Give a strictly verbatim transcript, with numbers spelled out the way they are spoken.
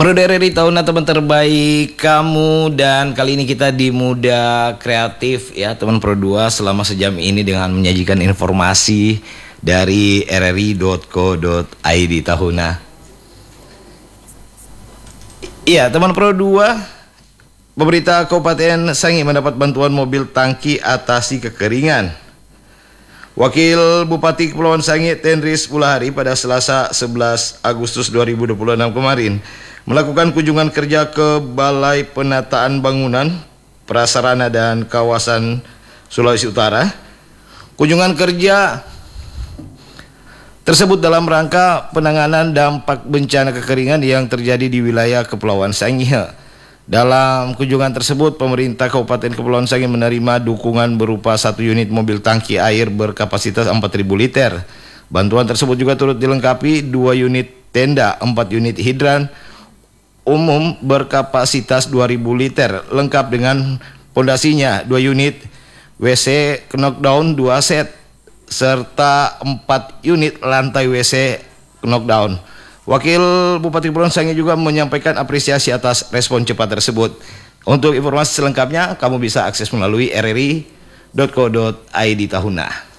Dari tahun teman terbaik kamu, dan kali ini kita di Muda Kreatif ya teman Pro dua selama sejam ini dengan menyajikan informasi dari r r i dot co dot i d Tahuna. Iya teman Pro dua, pemerintah Kabupaten Sangi mendapat bantuan mobil tangki atasi kekeringan. Wakil Bupati Kepulauan Sangi Tenris Pulahari pada Selasa sebelas Agustus dua ribu dua puluh enam kemarin melakukan kunjungan kerja ke Balai Penataan Bangunan, Prasarana dan Kawasan Sulawesi Utara. Kunjungan kerja tersebut dalam rangka penanganan dampak bencana kekeringan yang terjadi di wilayah Kepulauan Sangi. Dalam kunjungan tersebut, pemerintah Kabupaten Kepulauan Sangi menerima dukungan berupa satu unit mobil tangki air berkapasitas empat ribu liter. Bantuan tersebut juga turut dilengkapi dua unit tenda, empat unit hidran umum berkapasitas dua ribu liter, lengkap dengan pondasinya, dua unit W C knockdown dua set, serta empat unit lantai W C knockdown. Wakil Bupati Kepulauan Sangi juga menyampaikan apresiasi atas respon cepat tersebut. Untuk informasi selengkapnya, kamu bisa akses melalui r r i dot co dot i d Tahuna.